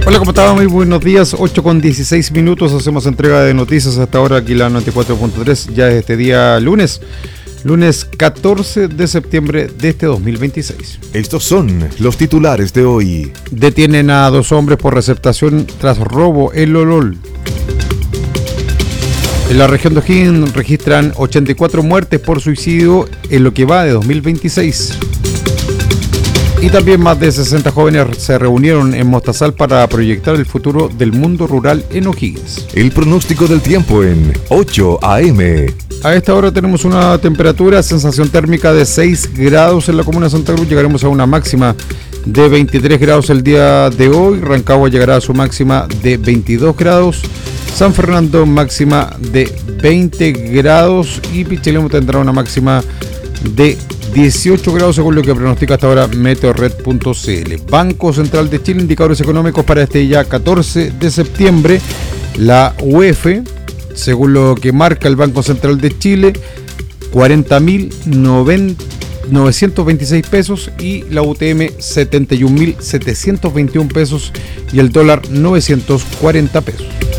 Hola, ¿cómo están? Muy buenos días, 8:16. Hacemos entrega de noticias hasta ahora aquí la 94.3, ya es este día lunes 14 de septiembre de este 2026. Estos son los titulares de hoy. Detienen a 2 hombres por receptación tras robo en Lolol. En la región de O'Higgins registran 84 muertes por suicidio en lo que va de 2026. Y también más de 60 jóvenes se reunieron en Mostazal para proyectar el futuro del mundo rural en O'Higgins. El pronóstico del tiempo en 8 a.m. A esta hora tenemos una temperatura, sensación térmica de 6 grados en la comuna de Santa Cruz. Llegaremos a una máxima de 23 grados el día de hoy. Rancagua llegará a su máxima de 22 grados. San Fernando máxima de 20 grados. Y Pichilemu tendrá una máxima de 18 grados según lo que pronostica hasta ahora meteorred.cl. Banco Central de Chile, indicadores económicos para este ya 14 de septiembre. La UEF, según lo que marca el Banco Central de Chile, 40.926 pesos, y la UTM 71.721 pesos, y el dólar 940 pesos.